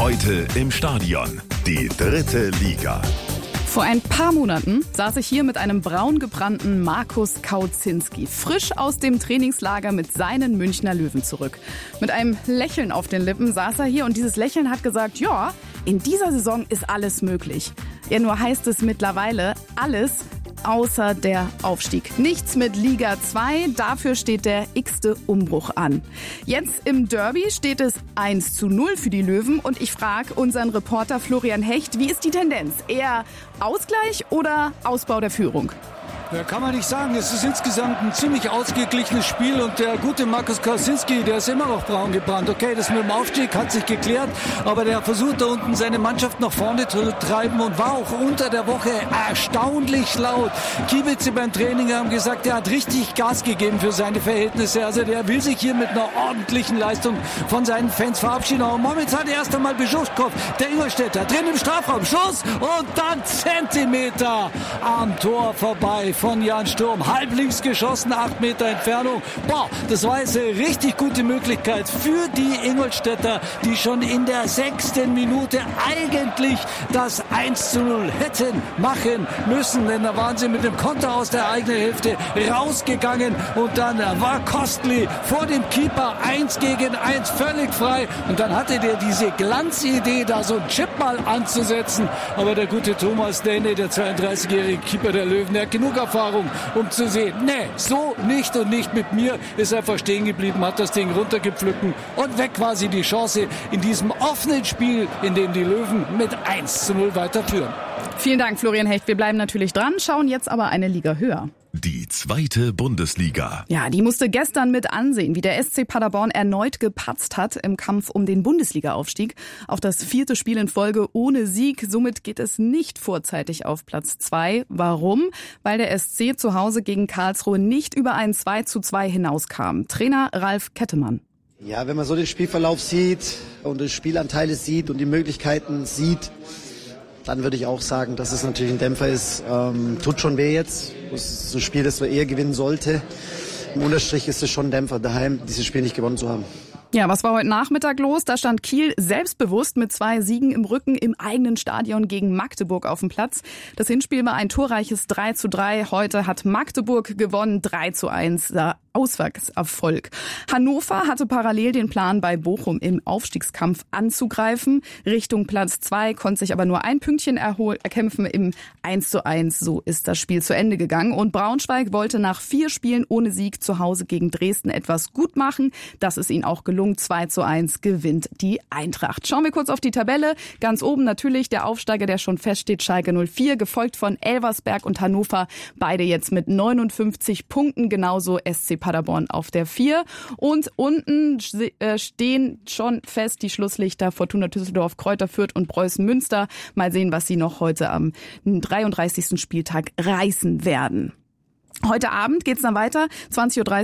Heute im Stadion. Die 3. Liga. Vor ein paar Monaten saß ich hier mit einem braun gebrannten Markus Kauzinski, frisch aus dem Trainingslager mit seinen Münchner Löwen zurück. Mit einem Lächeln auf den Lippen saß er hier und dieses Lächeln hat gesagt, ja, in dieser Saison ist alles möglich. Ja, nur heißt es mittlerweile alles außer der Aufstieg. Nichts mit Liga 2, dafür steht der x-te Umbruch an. Jetzt im Derby steht es 1:0 für die Löwen und ich frage unseren Reporter Florian Hecht, wie ist die Tendenz? Eher Ausgleich oder Ausbau der Führung? Ja, kann man nicht sagen. Es ist insgesamt ein ziemlich ausgeglichenes Spiel und der gute Markus Kauzinski, der ist immer noch braun gebrannt. Okay, das mit dem Aufstieg hat sich geklärt, aber der versucht da unten seine Mannschaft nach vorne zu treiben und war auch unter der Woche erstaunlich laut. Kiebitze beim Training haben gesagt, er hat richtig Gas gegeben für seine Verhältnisse. Also der will sich hier mit einer ordentlichen Leistung von seinen Fans verabschieden. Aber momentan erst einmal Beschuschkopf, der Ingolstädter, drin im Strafraum, Schuss und dann Zentimeter am Tor vorbei von Jan Sturm. Halblinks geschossen, 8 Meter Entfernung. Boah, das war jetzt eine richtig gute Möglichkeit für die Ingolstädter, die schon in der 6. Minute eigentlich das 1:0 hätten machen müssen. Denn da waren sie mit dem Konter aus der eigenen Hälfte rausgegangen und dann war Kostli vor dem Keeper 1 gegen 1 völlig frei. Und dann hatte der diese Glanzidee, da so einen Chip mal anzusetzen. Aber der gute Thomas Dehne, der 32-jährige Keeper der Löwen, der hat genug Erfahrung, um zu sehen, nee, so nicht und nicht mit mir, ist einfach stehen geblieben, hat das Ding runtergepflückt und weg war sie die Chance in diesem offenen Spiel, in dem die Löwen mit 1:0 weiterführen. Vielen Dank, Florian Hecht. Wir bleiben natürlich dran, schauen jetzt aber eine Liga höher. Die 2. Bundesliga. Ja, die musste gestern mit ansehen, wie der SC Paderborn erneut gepatzt hat im Kampf um den Bundesliga-Aufstieg. Auch das 4. Spiel in Folge ohne Sieg. Somit geht es nicht vorzeitig auf Platz 2. Warum? Weil der SC zu Hause gegen Karlsruhe nicht über ein 2:2 hinauskam. Trainer Ralf Kettemann. Ja, wenn man so den Spielverlauf sieht und die Spielanteile sieht und die Möglichkeiten sieht, dann würde ich auch sagen, dass es natürlich ein Dämpfer ist. Tut schon weh jetzt. Das ist ein Spiel, das wir eher gewinnen sollte. Im Unterstrich ist es schon ein Dämpfer, daheim dieses Spiel nicht gewonnen zu haben. Ja, was war heute Nachmittag los? Da stand Kiel selbstbewusst mit 2 Siegen im Rücken im eigenen Stadion gegen Magdeburg auf dem Platz. Das Hinspiel war ein torreiches 3:3. Heute hat Magdeburg gewonnen, 3:1. Auswärtserfolg. Hannover hatte parallel den Plan, bei Bochum im Aufstiegskampf anzugreifen. Richtung Platz 2 konnte sich aber nur ein Pünktchen erkämpfen im 1:1. So ist das Spiel zu Ende gegangen. Und Braunschweig wollte nach 4 Spielen ohne Sieg zu Hause gegen Dresden etwas gut machen. Das ist ihnen auch gelungen. 2:1 gewinnt die Eintracht. Schauen wir kurz auf die Tabelle. Ganz oben natürlich der Aufsteiger, der schon feststeht, Schalke 04, gefolgt von Elversberg und Hannover. Beide jetzt mit 59 Punkten, genauso SC Paderborn auf der 4. Und unten stehen schon fest die Schlusslichter Fortuna Düsseldorf, Kräuter Fürth und Preußen Münster. Mal sehen, was sie noch heute am 33. Spieltag reißen werden. Heute Abend geht's dann weiter. 20:30